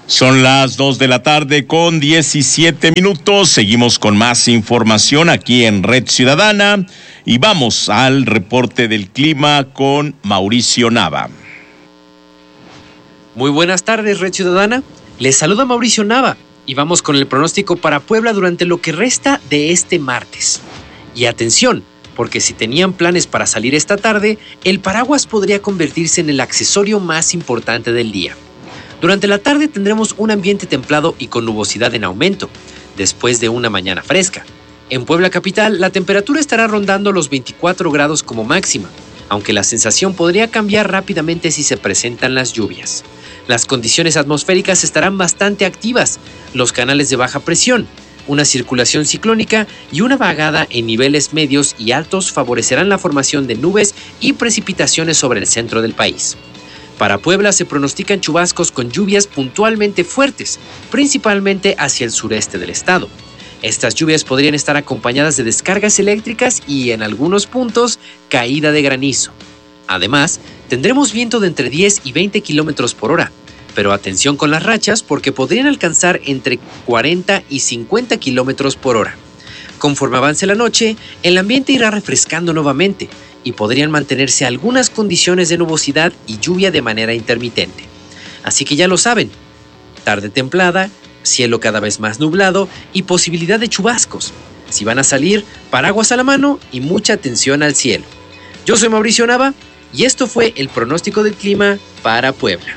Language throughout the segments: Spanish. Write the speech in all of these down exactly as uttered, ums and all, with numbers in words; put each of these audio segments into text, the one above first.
Son las dos de la tarde con diecisiete minutos. Seguimos con más información aquí en Red Ciudadana y vamos al reporte del clima con Mauricio Nava. Muy buenas tardes, Red Ciudadana. Les saluda Mauricio Nava y vamos con el pronóstico para Puebla durante lo que resta de este martes. Y atención, porque si tenían planes para salir esta tarde, el paraguas podría convertirse en el accesorio más importante del día. Durante la tarde tendremos un ambiente templado y con nubosidad en aumento, después de una mañana fresca. En Puebla capital, la temperatura estará rondando los veinticuatro grados como máxima, aunque la sensación podría cambiar rápidamente si se presentan las lluvias. Las condiciones atmosféricas estarán bastante activas, los canales de baja presión, una circulación ciclónica y una vagada en niveles medios y altos favorecerán la formación de nubes y precipitaciones sobre el centro del país. Para Puebla se pronostican chubascos con lluvias puntualmente fuertes, principalmente hacia el sureste del estado. Estas lluvias podrían estar acompañadas de descargas eléctricas y, en algunos puntos, caída de granizo. Además, tendremos viento de entre diez y veinte kilómetros por hora, pero atención con las rachas porque podrían alcanzar entre cuarenta y cincuenta kilómetros por hora. Conforme avance la noche, el ambiente irá refrescando nuevamente, y podrían mantenerse algunas condiciones de nubosidad y lluvia de manera intermitente. Así que ya lo saben, tarde templada, cielo cada vez más nublado y posibilidad de chubascos. Si van a salir, paraguas a la mano y mucha atención al cielo. Yo soy Mauricio Nava y esto fue el pronóstico del clima para Puebla.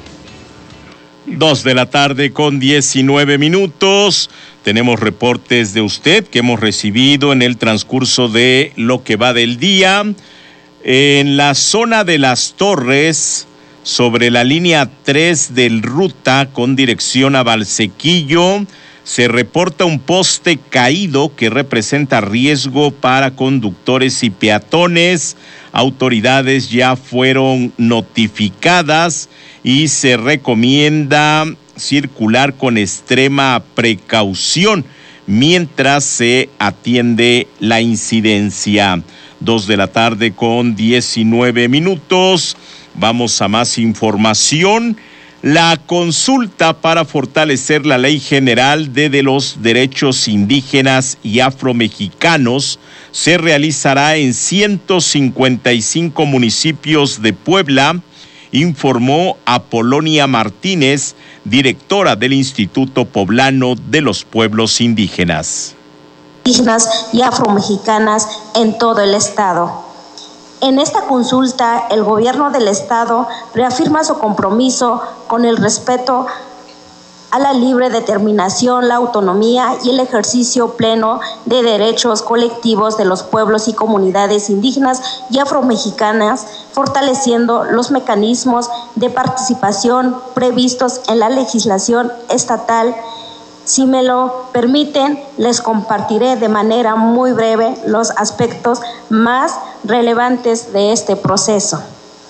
Dos de la tarde con diecinueve minutos. Tenemos reportes de usted que hemos recibido en el transcurso de lo que va del día. En la zona de Las Torres, sobre la línea tres del Ruta con dirección a Valsequillo, se reporta un poste caído que representa riesgo para conductores y peatones. Autoridades ya fueron notificadas y se recomienda circular con extrema precaución mientras se atiende la incidencia. Dos de la tarde con diecinueve minutos. Vamos a más información. La consulta para fortalecer la Ley General de, de los Derechos Indígenas y Afromexicanos se realizará en ciento cincuenta y cinco municipios de Puebla, informó Apolonia Martínez, directora del Instituto Poblano de los Pueblos Indígenas. Indígenas y afromexicanas en todo el estado. En esta consulta, el gobierno del estado reafirma su compromiso con el respeto a la libre determinación, la autonomía y el ejercicio pleno de derechos colectivos de los pueblos y comunidades indígenas y afromexicanas, fortaleciendo los mecanismos de participación previstos en la legislación estatal. Si me lo permiten, les compartiré de manera muy breve los aspectos más relevantes de este proceso.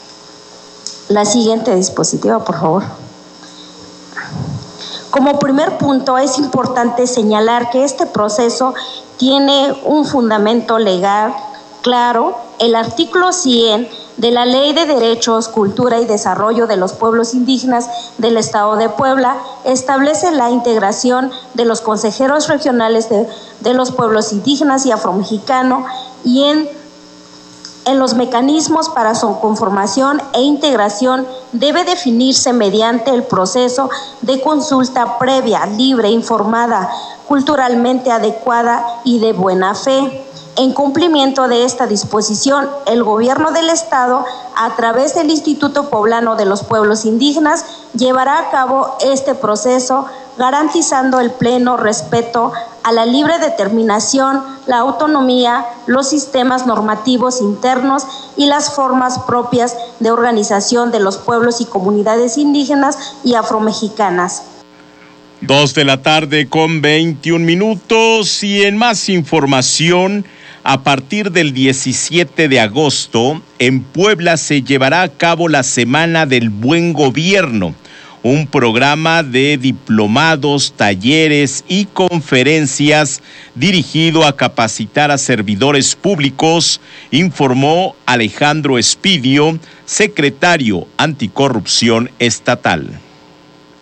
La siguiente diapositiva, por favor. Como primer punto, es importante señalar que este proceso tiene un fundamento legal claro. El artículo cien de la Ley de Derechos, Cultura y Desarrollo de los Pueblos Indígenas del Estado de Puebla establece la integración de los consejeros regionales de, de los pueblos indígenas y afromexicanos y en, en los mecanismos para su conformación e integración debe definirse mediante el proceso de consulta previa, libre, informada, culturalmente adecuada y de buena fe. En cumplimiento de esta disposición, el gobierno del estado, a través del Instituto Poblano de los Pueblos Indígenas, llevará a cabo este proceso garantizando el pleno respeto a la libre determinación, la autonomía, los sistemas normativos internos y las formas propias de organización de los pueblos y comunidades indígenas y afromexicanas. Dos de la tarde con veintiún minutos y en más información, a partir del diecisiete de agosto, en Puebla se llevará a cabo la Semana del Buen Gobierno, un programa de diplomados, talleres y conferencias dirigido a capacitar a servidores públicos, informó Alejandro Espidio, secretario Anticorrupción Estatal.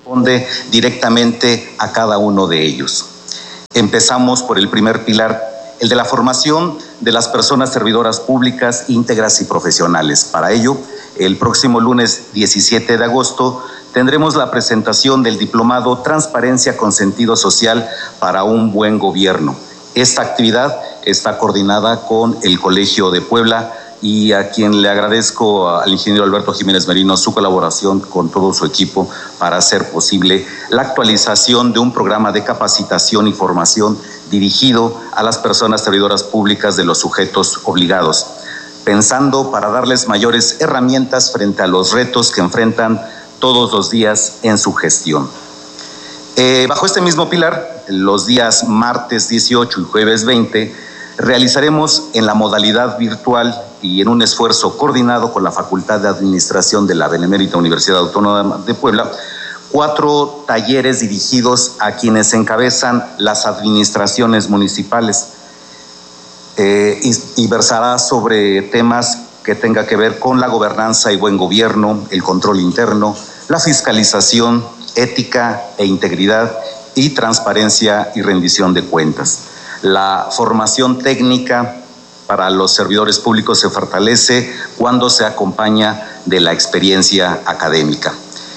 Responde directamente a cada uno de ellos. Empezamos por el primer pilar, el de la formación de las personas servidoras públicas íntegras y profesionales. Para ello, el próximo lunes diecisiete de agosto tendremos la presentación del diplomado Transparencia con Sentido Social para un Buen Gobierno. Esta actividad está coordinada con el Colegio de Puebla y a quien le agradezco al ingeniero Alberto Jiménez Merino su colaboración con todo su equipo para hacer posible la actualización de un programa de capacitación y formación dirigido a las personas servidoras públicas de los sujetos obligados, pensando para darles mayores herramientas frente a los retos que enfrentan todos los días en su gestión. Eh, bajo este mismo pilar, los días martes dieciocho y jueves veinte, realizaremos en la modalidad virtual y en un esfuerzo coordinado con la Facultad de Administración de la Benemérita Universidad Autónoma de Puebla, cuatro talleres dirigidos a quienes encabezan las administraciones municipales eh, y, y versará sobre temas que tenga que ver con la gobernanza y buen gobierno, el control interno, la fiscalización, ética e integridad y transparencia y rendición de cuentas. La formación técnica para los servidores públicos se fortalece cuando se acompaña de la experiencia académica.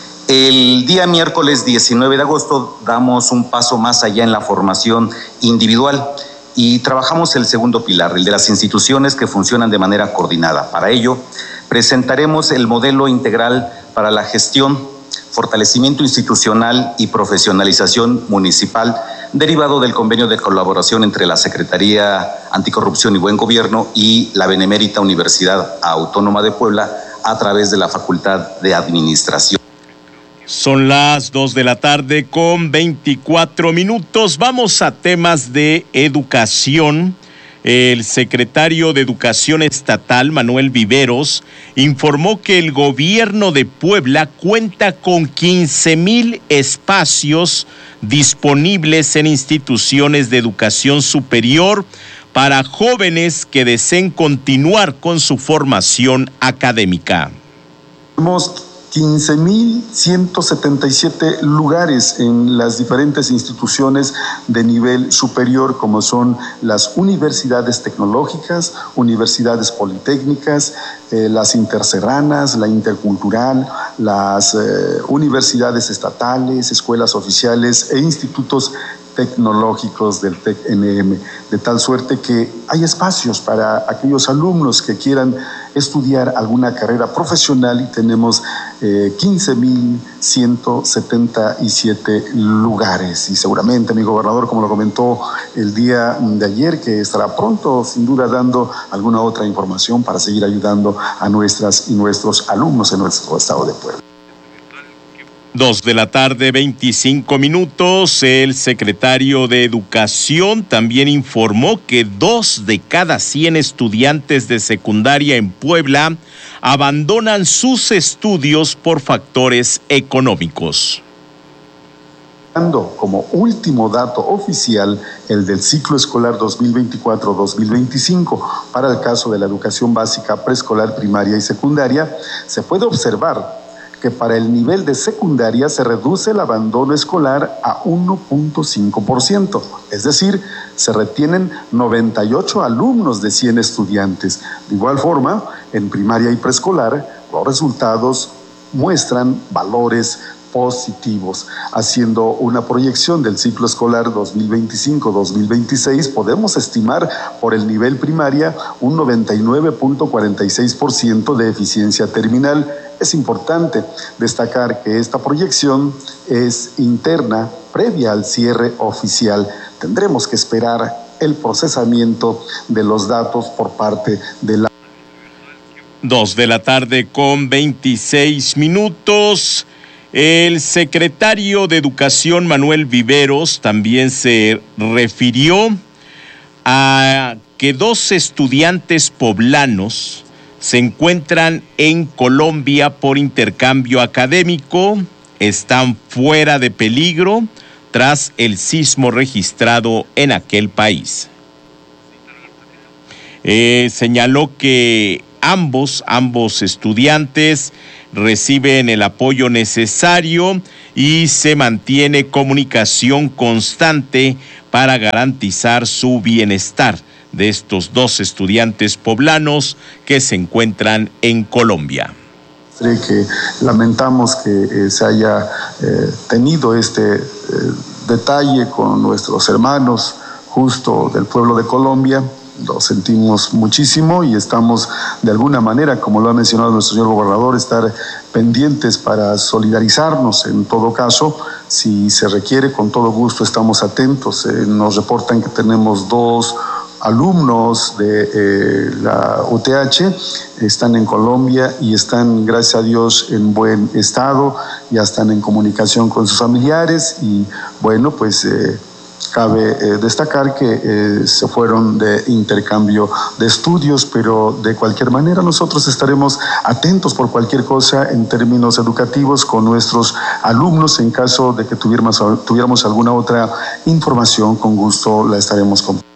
El día miércoles diecinueve de agosto damos un paso más allá en la formación individual y trabajamos el segundo pilar, el de las instituciones que funcionan de manera coordinada. Para ello, presentaremos el modelo integral para la gestión, fortalecimiento institucional y profesionalización municipal derivado del convenio de colaboración entre la Secretaría Anticorrupción y Buen Gobierno y la Benemérita Universidad Autónoma de Puebla a través de la Facultad de Administración. Son las dos de la tarde con veinticuatro minutos. Vamos a temas de educación. El secretario de Educación Estatal, Manuel Viveros, informó que el gobierno de Puebla cuenta con quince mil espacios disponibles en instituciones de educación superior para jóvenes que deseen continuar con su formación académica. Tenemos quince mil ciento setenta y siete lugares en las diferentes instituciones de nivel superior, como son las universidades tecnológicas, universidades politécnicas, eh, las interserranas, la intercultural, las eh, universidades estatales, escuelas oficiales e institutos tecnológicos del TEC N M, de tal suerte que hay espacios para aquellos alumnos que quieran estudiar alguna carrera profesional y tenemos eh, quince mil ciento setenta y siete lugares. Y seguramente mi gobernador, como lo comentó el día de ayer, que estará pronto sin duda dando alguna otra información para seguir ayudando a nuestras y nuestros alumnos en nuestro estado de Puebla. Dos de la tarde, veinticinco minutos. El secretario de Educación también informó que dos de cada cien estudiantes de secundaria en Puebla abandonan sus estudios por factores económicos. Como último dato oficial, el del ciclo escolar dos mil veinticuatro dos mil veinticinco, para el caso de la educación básica, preescolar, primaria y secundaria, se puede observar que para el nivel de secundaria se reduce el abandono escolar a uno punto cinco por ciento, es decir, se retienen noventa y ocho alumnos de cien estudiantes. De igual forma, en primaria y preescolar, los resultados muestran valores positivos. Haciendo una proyección del ciclo escolar dos mil veinticinco dos mil veintiséis, podemos estimar por el nivel primaria un noventa y nueve punto cuarenta y seis por ciento de eficiencia terminal. Es importante destacar que esta proyección es interna, previa al cierre oficial. Tendremos que esperar el procesamiento de los datos por parte de la... Dos de la tarde con veintiséis minutos. El secretario de Educación, Manuel Viveros, también se refirió a que dos estudiantes poblanos se encuentran en Colombia por intercambio académico, están fuera de peligro tras el sismo registrado en aquel país. Eh, señaló que ambos, ambos estudiantes reciben el apoyo necesario y se mantiene comunicación constante para garantizar su bienestar de estos dos estudiantes poblanos que se encuentran en Colombia. Que lamentamos que eh, se haya eh, tenido este eh, detalle con nuestros hermanos justo del pueblo de Colombia. Lo sentimos muchísimo y estamos de alguna manera, como lo ha mencionado nuestro señor gobernador, estar pendientes para solidarizarnos en todo caso. Si se requiere, con todo gusto estamos atentos. Eh, nos reportan que tenemos dos alumnos de eh, la U T H, están en Colombia y están, gracias a Dios, en buen estado, ya están en comunicación con sus familiares y bueno, pues eh, cabe eh, destacar que eh, se fueron de intercambio de estudios, pero de cualquier manera nosotros estaremos atentos por cualquier cosa en términos educativos con nuestros alumnos. En caso de que tuviéramos, tuviéramos alguna otra información, con gusto la estaremos compartiendo.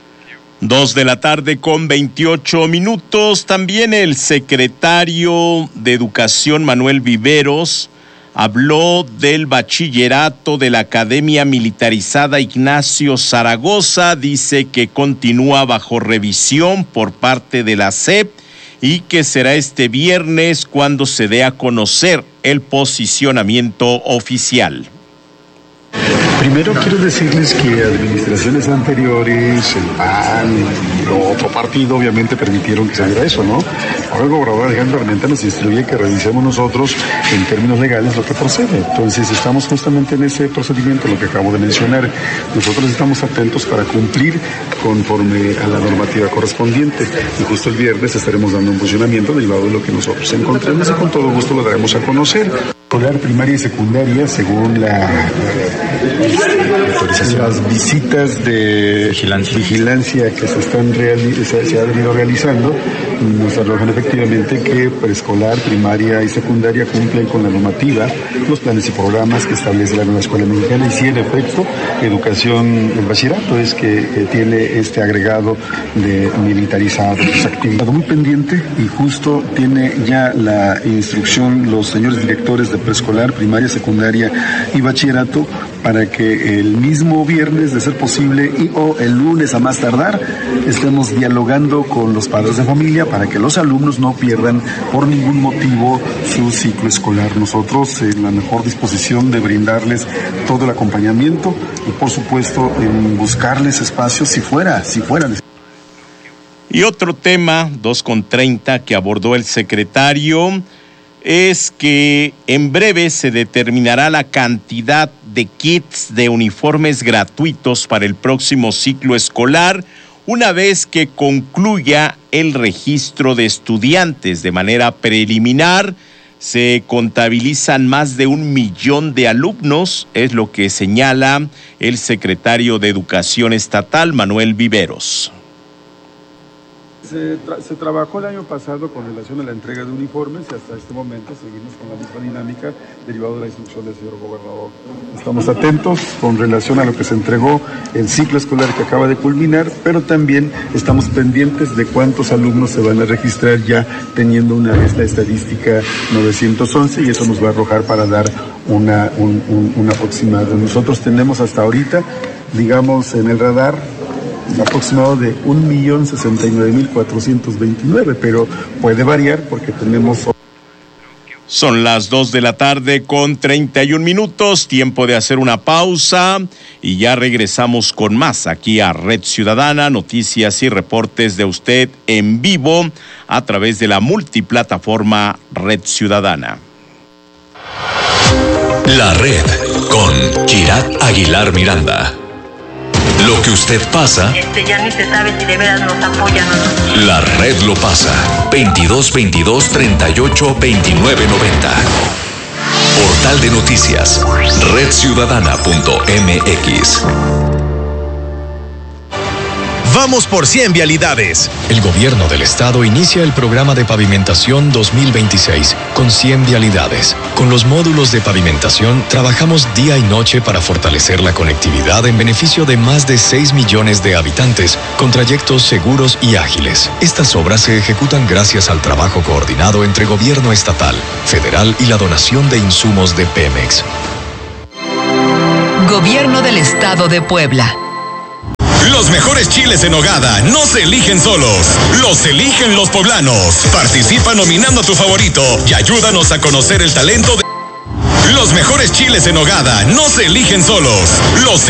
Dos de la tarde con veintiocho minutos. También el secretario de Educación, Manuel Viveros, habló del bachillerato de la Academia Militarizada Ignacio Zaragoza. Dice que continúa bajo revisión por parte de la S E P y que será este viernes cuando se dé a conocer el posicionamiento oficial. Primero quiero decirles que administraciones anteriores, el P A N y otro partido obviamente permitieron que se haga eso, ¿no? Ahora el gobernador Alejandro Armenta nos instruye que revisemos nosotros en términos legales lo que procede. Entonces estamos justamente en ese procedimiento, lo que acabo de mencionar. Nosotros estamos atentos para cumplir conforme a la normativa correspondiente. Y justo el viernes estaremos dando un funcionamiento derivado de lo que nosotros encontremos y con todo gusto lo daremos a conocer. Escolar, primaria y secundaria, según la, la las visitas de vigilancia, vigilancia que se están reali- se, se ha venido realizando, nos arrojan efectivamente que preescolar, primaria y secundaria cumplen con la normativa, los planes y programas que establece la nueva escuela mexicana, y sí, en efecto, educación, el bachillerato es que, que tiene este agregado de militarizado, pues, actividad muy pendiente, y justo tiene ya la instrucción los señores directores de preescolar, primaria, secundaria y bachillerato para que el mismo viernes, de ser posible, y o el lunes a más tardar, estemos dialogando con los padres de familia para que los alumnos no pierdan por ningún motivo su ciclo escolar. Nosotros en la mejor disposición de brindarles todo el acompañamiento y por supuesto en buscarles espacios si fuera, si fuera. Y otro tema, dos con treinta, que abordó el secretario, es que en breve se determinará la cantidad de kits de uniformes gratuitos para el próximo ciclo escolar, una vez que concluya el registro de estudiantes. De manera preliminar, se contabilizan más de un millón de alumnos, es lo que señala el secretario de Educación Estatal, Manuel Viveros. Se, tra- se trabajó el año pasado con relación a la entrega de uniformes y hasta este momento seguimos con la misma dinámica derivado de la instrucción del señor gobernador. Estamos atentos con relación a lo que se entregó el ciclo escolar que acaba de culminar, pero también estamos pendientes de cuántos alumnos se van a registrar ya teniendo una esta estadística novecientos once, y eso nos va a arrojar para dar una, un, un, un aproximado. Nosotros tenemos hasta ahorita, digamos, en el radar un aproximado de un millón sesenta y nueve mil cuatrocientos veintinueve, pero puede variar porque tenemos... Son las dos de la tarde con treinta y un minutos, tiempo de hacer una pausa y ya regresamos con más aquí a Red Ciudadana, noticias y reportes de usted en vivo a través de la multiplataforma Red Ciudadana. La Red con Kirat Aguilar Miranda. Lo que usted pasa, Este ya ni se sabe si de veras nos apoyan o no. la red lo pasa. veintidós veintidós treinta y ocho veintinueve noventa. Portal de noticias, red ciudadana punto m x. Vamos por cien vialidades. El gobierno del estado inicia el programa de pavimentación dos mil veintiséis con cien vialidades. Con los módulos de pavimentación trabajamos día y noche para fortalecer la conectividad en beneficio de más de seis millones de habitantes con trayectos seguros y ágiles. Estas obras se ejecutan gracias al trabajo coordinado entre gobierno estatal, federal y la donación de insumos de Pemex. Gobierno del Estado de Puebla. Los mejores chiles en nogada no se eligen solos, los eligen los poblanos. Participa nominando a tu favorito y ayúdanos a conocer el talento de... Los mejores chiles en nogada no se eligen solos, los